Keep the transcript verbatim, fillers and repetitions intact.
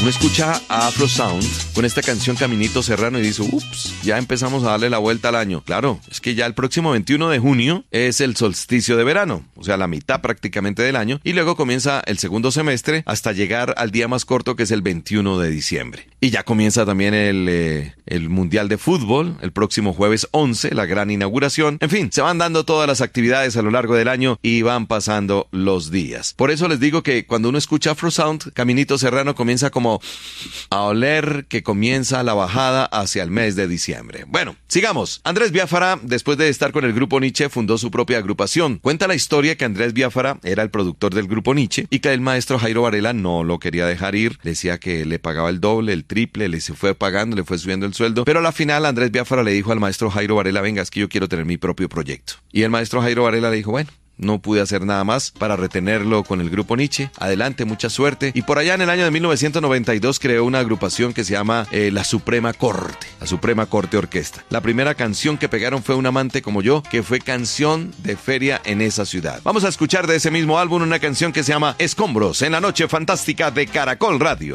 Uno escucha a Afro Sound con esta canción Caminito Serrano y dice, ups, ya empezamos a darle la vuelta al año. Claro, es que ya el próximo veintiuno de junio es el solsticio de verano, o sea, la mitad prácticamente del año, y luego comienza el segundo semestre hasta llegar al día más corto, que es el veintiuno de diciembre. Y ya comienza también el, eh, el Mundial de Fútbol, el próximo jueves once, la gran inauguración. En fin, se van dando todas las actividades a lo largo del año y van pasando los días. Por eso les digo que cuando uno escucha Afro Sound, Caminito Serrano comienza como a oler que comienza la bajada hacia el mes de diciembre. Bueno, sigamos. Andrés Biafara, después de estar con el grupo Nietzsche, fundó su propia agrupación. Cuenta la historia que Andrés Biafara era el productor del grupo Nietzsche y que el maestro Jairo Varela no lo quería dejar ir. Decía que le pagaba el doble, el triple, le se fue pagando, le fue subiendo el sueldo. Pero a la final Andrés Biafara le dijo al maestro Jairo Varela, venga, es que yo quiero tener mi propio proyecto. Y el maestro Jairo Varela le dijo, bueno, no pude hacer nada más para retenerlo con el grupo Nietzsche. Adelante, mucha suerte. Y por allá en el año de mil novecientos noventa y dos creó una agrupación que se llama eh, La Suprema Corte, La Suprema Corte Orquesta. La primera canción que pegaron fue Un amante como yo, que fue canción de feria en esa ciudad. Vamos a escuchar de ese mismo álbum una canción que se llama Escombros en la noche fantástica de Caracol Radio.